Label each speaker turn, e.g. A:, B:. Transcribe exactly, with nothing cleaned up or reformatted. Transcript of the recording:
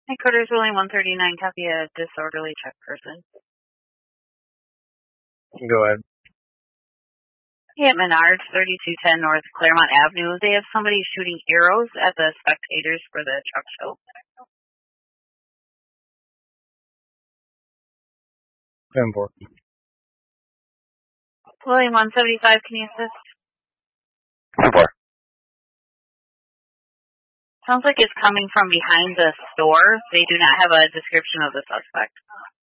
A: Headquarters William one thirty-nine, copy a disorderly check person.
B: Go ahead.
A: Hey, at Menards, thirty-two ten North Claremont Avenue. They have somebody shooting arrows at the spectators for the truck show.
B: ten four.
A: William one seventy-five, can you assist?
B: ten four.
A: Sounds like it's coming from behind the store. They do not have a description of the suspect.